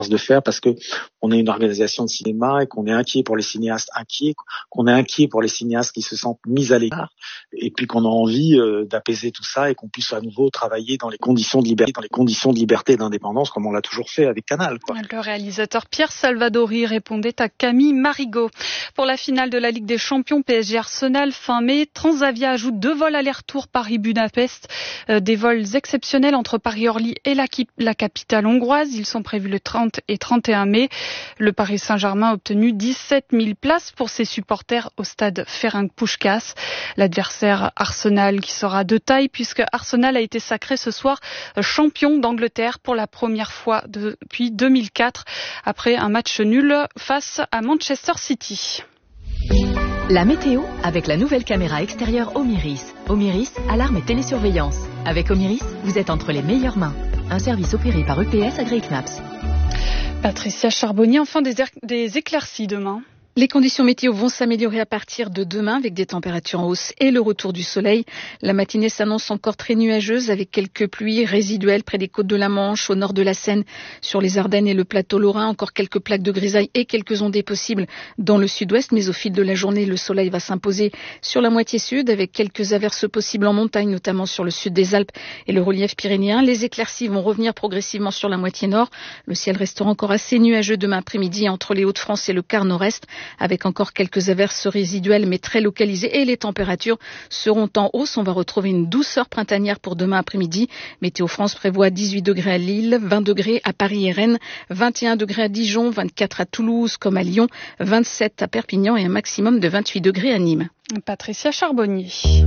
de faire parce que on est une organisation de cinéma et qu'on est inquiet pour les cinéastes inquiets, qu'on est inquiet pour les cinéastes qui se sentent mis à l'écart et puis qu'on a envie d'apaiser tout ça et qu'on puisse à nouveau travailler dans les conditions de liberté et d'indépendance comme on l'a toujours fait avec Canal, quoi. Le réalisateur Pierre Salvadori répondait à Camille Marigot. Pour la finale de la Ligue des Champions PSG Arsenal fin mai, Transavia ajoute 2 vols aller-retour Paris-Budapest, des vols exceptionnels entre Paris-Orly et la capitale hongroise. Ils sont prévus le 30 et 31 mai. Le Paris Saint-Germain a obtenu 17 000 places pour ses supporters au stade Ferencváros. L'adversaire Arsenal qui sera de taille puisque Arsenal a été sacré ce soir champion d'Angleterre pour la première fois depuis 2004 après un match nul face à Manchester City. La météo avec la nouvelle caméra extérieure Omiris. Omiris, alarme et télésurveillance. Avec Omiris, vous êtes entre les meilleures mains. Un service opéré par EPS AgriKnaps. Patricia Charbonnier, enfin des éclaircies demain. Les conditions météo vont s'améliorer à partir de demain avec des températures en hausse et le retour du soleil. La matinée s'annonce encore très nuageuse avec quelques pluies résiduelles près des côtes de la Manche, au nord de la Seine, sur les Ardennes et le plateau lorrain. Encore quelques plaques de grisaille et quelques ondées possibles dans le sud-ouest. Mais au fil de la journée, le soleil va s'imposer sur la moitié sud avec quelques averses possibles en montagne, notamment sur le sud des Alpes et le relief pyrénéen. Les éclaircies vont revenir progressivement sur la moitié nord. Le ciel restera encore assez nuageux demain après-midi entre les Hauts-de-France et le quart nord-est, avec encore quelques averses résiduelles mais très localisées, et les températures seront en hausse. On va retrouver une douceur printanière pour demain après-midi. Météo France prévoit 18 degrés à Lille, 20 degrés à Paris et Rennes, 21 degrés à Dijon, 24 à Toulouse comme à Lyon, 27 à Perpignan et un maximum de 28 degrés à Nîmes. Patricia Charbonnier.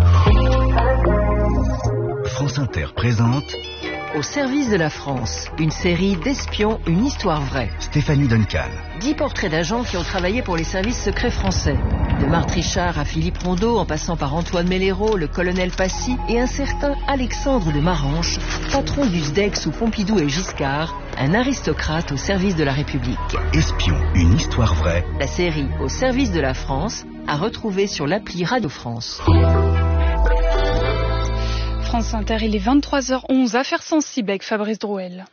France Inter présente Au service de la France, une série d'espions, une histoire vraie. Stéphanie Duncan. 10 portraits d'agents qui ont travaillé pour les services secrets français. De Marthe Richard à Philippe Rondeau, en passant par Antoine Mellero, le colonel Passy et un certain Alexandre de Maranche, patron du SDEC sous Pompidou et Giscard, un aristocrate au service de la République. Espion, une histoire vraie. La série Au service de la France, à retrouver sur l'appli Radio France. France Inter, il est 23h11. Affaires sensibles avec Fabrice Drouel.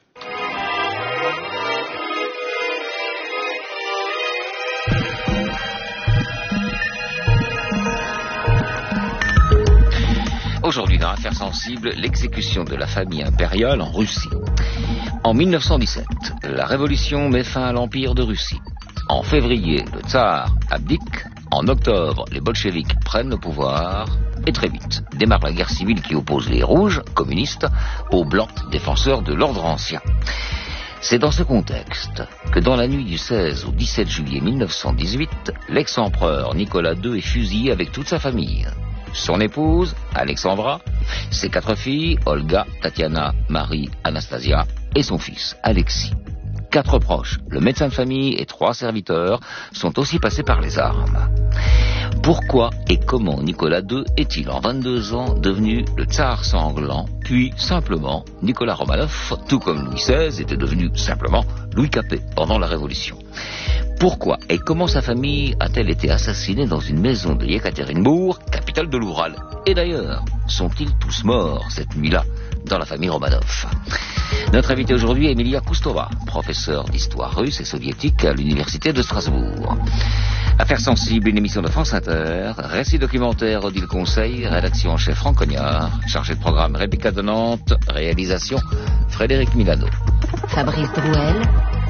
Aujourd'hui, dans Affaires sensibles, l'exécution de la famille impériale en Russie. En 1917, la révolution met fin à l'Empire de Russie. En février, le tsar abdique. En octobre, les bolcheviks prennent le pouvoir. Et très vite, démarre la guerre civile qui oppose les rouges, communistes, aux blancs, défenseurs de l'ordre ancien. C'est dans ce contexte que dans la nuit du 16 au 17 juillet 1918, l'ex-empereur Nicolas II est fusillé avec toute sa famille. Son épouse, Alexandra, ses 4 filles, Olga, Tatiana, Marie, Anastasia, et son fils, Alexis. 4 proches, le médecin de famille et 3 serviteurs sont aussi passés par les armes. Pourquoi et comment Nicolas II est-il en 22 ans devenu le tsar sanglant, puis simplement Nicolas Romanov, tout comme Louis XVI était devenu simplement Louis Capet pendant la Révolution? Pourquoi et comment sa famille a-t-elle été assassinée dans une maison de Yekaterinbourg, capitale de l'Oural? Et d'ailleurs, sont-ils tous morts cette nuit-là dans la famille Romanov? Notre invitée aujourd'hui est Emilia Koustova, professeure d'histoire russe et soviétique à l'université de Strasbourg. Affaires sensibles, une émission de France Inter, récit documentaire Odile Conseil, rédaction en chef Franck Cognard, chargé de programme Rebecca de Nantes, réalisation Frédéric Milano. Fabrice Drouel.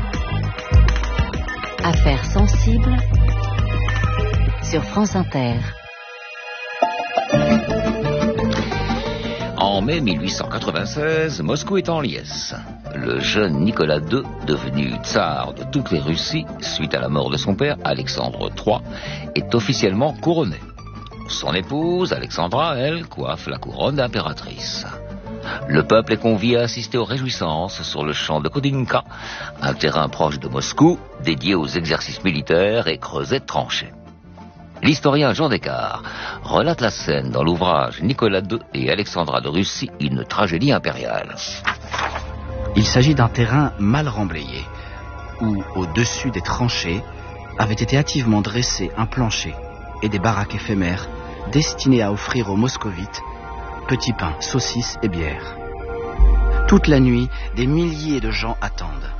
Affaires sensibles sur France Inter. En mai 1896, Moscou est en liesse. Le jeune Nicolas II, devenu tsar de toutes les Russies, suite à la mort de son père, Alexandre III, est officiellement couronné. Son épouse, Alexandra, elle, coiffe la couronne d'impératrice. Le peuple est convié à assister aux réjouissances sur le champ de Kodinka, un terrain proche de Moscou, dédié aux exercices militaires et creusé de tranchées. L'historien Jean Descartes relate la scène dans l'ouvrage Nicolas II et Alexandra de Russie, une tragédie impériale. Il s'agit d'un terrain mal remblayé, où, au-dessus des tranchées, avait été hâtivement dressé un plancher et des baraques éphémères destinées à offrir aux moscovites petits pains, saucisses et bières. Toute la nuit, des milliers de gens attendent.